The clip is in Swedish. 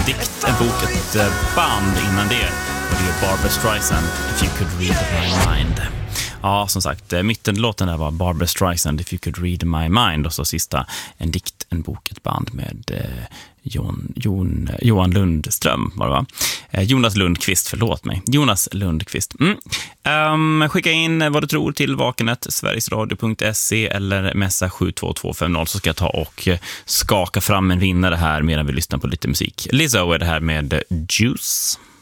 dikt, en bok, ett band innan det. Och det är Barbra Streisand, If You Could Read My Mind. Ja, som sagt, mittenlåten där var Barbra Streisand, If You Could Read My Mind. Och så sista, en dikt, en bok, ett band med Johan Lundström var det, va? Jonas Lundqvist, förlåt mig. Jonas Lundqvist. Skicka in vad du tror till vakenet, sverigesradio.se eller messa 72250, så ska jag ta och skaka fram en vinnare här medan vi lyssnar på lite musik. Lizzo är det här med Juice.